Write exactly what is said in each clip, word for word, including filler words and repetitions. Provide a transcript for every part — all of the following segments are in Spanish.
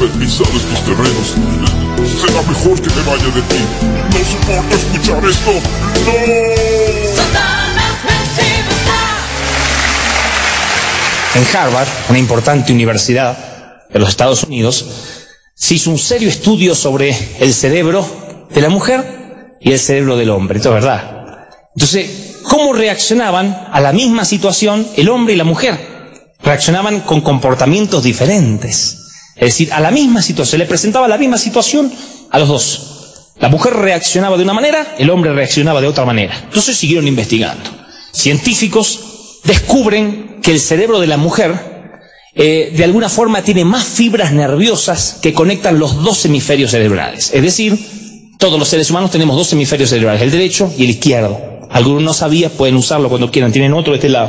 haber pisado estos terrenos. Será mejor que me vaya de ti. No soporto escuchar esto. ¡No! En Harvard, una importante universidad de los Estados Unidos, se hizo un serio estudio sobre el cerebro de la mujer y el cerebro del hombre. Esto es verdad. Entonces, ¿cómo reaccionaban a la misma situación el hombre y la mujer? Reaccionaban con comportamientos diferentes. Es decir, a la misma situación, se le presentaba la misma situación a los dos. La mujer reaccionaba de una manera, el hombre reaccionaba de otra manera. Entonces siguieron investigando. Científicos descubren que el cerebro de la mujer eh, de alguna forma tiene más fibras nerviosas que conectan los dos hemisferios cerebrales. Es decir, todos los seres humanos tenemos dos hemisferios cerebrales, el derecho y el izquierdo. Algunos no sabían, pueden usarlo cuando quieran, tienen otro de este lado.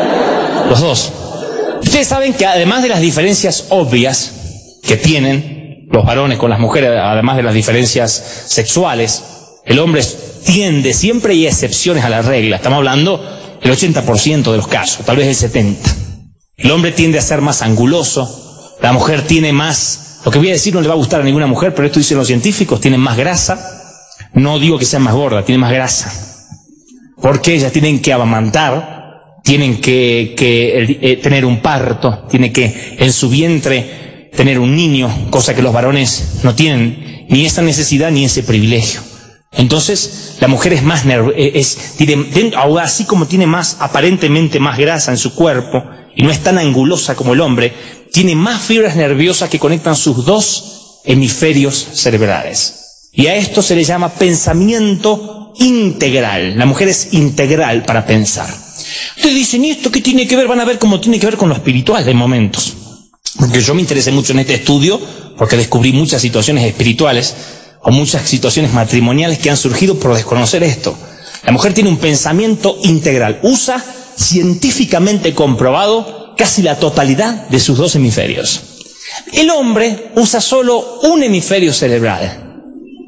Los dos. Ustedes saben que además de las diferencias obvias que tienen los varones con las mujeres, además de las diferencias sexuales, el hombre tiende, siempre hay excepciones a la regla, estamos hablando del ochenta por ciento de los casos, tal vez el setenta por ciento. El hombre tiende a ser más anguloso, la mujer tiene más, lo que voy a decir no le va a gustar a ninguna mujer, pero esto dicen los científicos, tienen más grasa, no digo que sea más gorda, tienen más grasa, porque ellas tienen que amamantar, tienen que, que eh, tener un parto, tienen que en su vientre tener un niño, cosa que los varones no tienen ni esa necesidad ni ese privilegio. Entonces, la mujer es más nerv es, tiene, así como tiene más, aparentemente más grasa en su cuerpo, y no es tan angulosa como el hombre, tiene más fibras nerviosas que conectan sus dos hemisferios cerebrales. Y a esto se le llama pensamiento integral. La mujer es integral para pensar. Ustedes dicen, ¿y esto qué tiene que ver? Van a ver cómo tiene que ver con lo espiritual de momentos. Porque yo me interesé mucho en este estudio, porque descubrí muchas situaciones espirituales, o muchas situaciones matrimoniales que han surgido por desconocer esto. La mujer tiene un pensamiento integral, usa científicamente comprobado casi la totalidad de sus dos hemisferios. El hombre usa solo un hemisferio cerebral.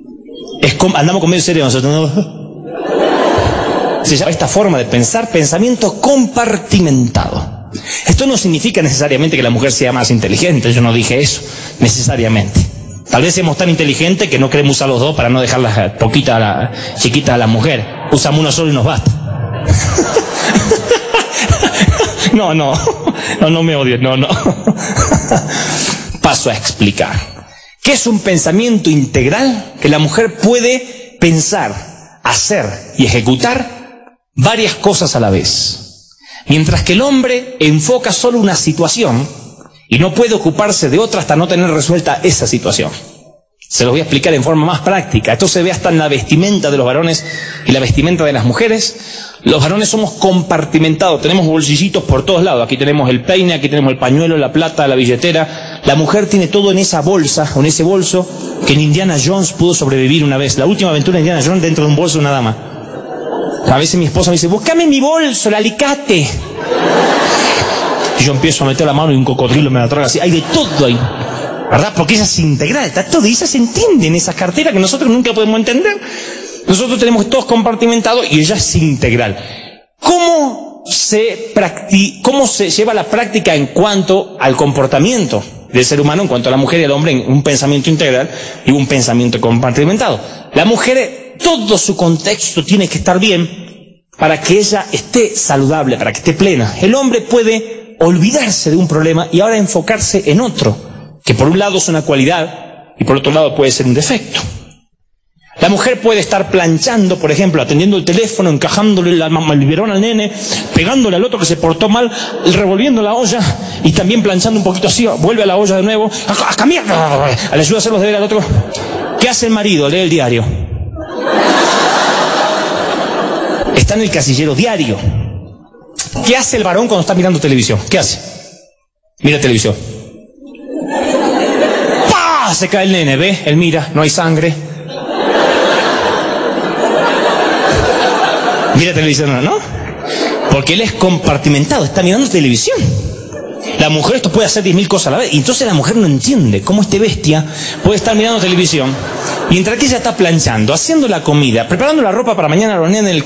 Es como, andamos con medio cerebro nosotros, ¿no? Se llama esta forma de pensar pensamiento compartimentado. Esto no significa necesariamente que la mujer sea más inteligente, yo no dije eso, necesariamente. Tal vez seamos tan inteligentes que no queremos usar los dos para no dejarla poquita, a la, chiquita a la mujer. Usamos uno solo y nos basta. No, no, no, no me odies, no, no. Paso a explicar. ¿Qué es un pensamiento integral? Que la mujer puede pensar, hacer y ejecutar varias cosas a la vez. Mientras que el hombre enfoca solo una situación y no puede ocuparse de otra hasta no tener resuelta esa situación. Se los voy a explicar en forma más práctica. Esto se ve hasta en la vestimenta de los varones y la vestimenta de las mujeres. Los varones somos compartimentados, tenemos bolsillitos por todos lados. Aquí tenemos el peine, aquí tenemos el pañuelo, la plata, la billetera. La mujer tiene todo en esa bolsa, o en ese bolso, que en Indiana Jones pudo sobrevivir una vez. La última aventura de Indiana Jones dentro de un bolso de una dama. A veces mi esposa me dice, búscame mi bolso, el alicate. Y yo empiezo a meter la mano y un cocodrilo me la traga así. Hay de todo ahí, ¿verdad? Porque esa es integral, está todo, y esa se entiende en esa cartera que nosotros nunca podemos entender. Nosotros tenemos todos compartimentados y ella es integral. ¿Cómo se practica, cómo se lleva la práctica en cuanto al comportamiento del ser humano, en cuanto a la mujer y al hombre, en un pensamiento integral y un pensamiento compartimentado? La mujer, todo su contexto tiene que estar bien para que ella esté saludable, para que esté plena. El hombre puede olvidarse de un problema y ahora enfocarse en otro, que por un lado es una cualidad y por otro lado puede ser un defecto. La mujer puede estar planchando, por ejemplo, atendiendo el teléfono, encajándole la, el biberón al nene, pegándole al otro que se portó mal, revolviendo la olla y también planchando un poquito así, vuelve a la olla de nuevo, a, a cambiar, le ayuda a hacer los deberes al otro. ¿Qué hace el marido? Lee el diario. Está en el casillero diario. ¿Qué hace el varón cuando está mirando televisión? ¿Qué hace? Mira televisión. ¡Pah! Se cae el nene, ¿ve? Él mira, no hay sangre. Mira televisión, ¿no? Porque él es compartimentado, está mirando televisión. La mujer esto puede hacer diez mil cosas a la vez. Y entonces la mujer no entiende cómo este bestia puede estar mirando televisión mientras que ella está planchando, haciendo la comida, preparando la ropa para mañana a los nenes en el